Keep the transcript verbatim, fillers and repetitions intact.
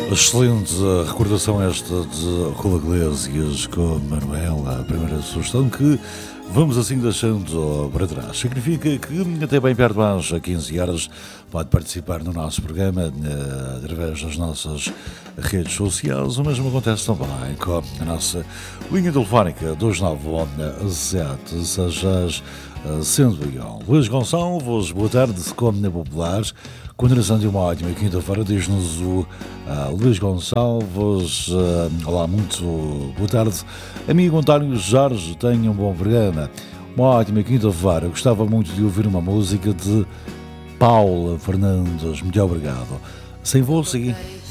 Excelente recordação esta de Julio Iglesias com Manuela, a primeira sugestão que vamos assim deixando para trás. Significa que até bem perto às quinze horas pode participar no nosso programa através das nossas redes sociais. O mesmo acontece também com a nossa linha telefónica dois nove um sete seis cento e um. Luís Gonçalves, boa tarde, como na Popular. Continuação de uma ótima quinta-feira, diz-nos o uh, Luís Gonçalves. Uh, olá, muito boa tarde. Amigo António Jorge, tenha um bom programa. Uma ótima quinta-feira. Gostava muito de ouvir uma música de Paula Fernandes. Muito obrigado. Sem voo, seguir.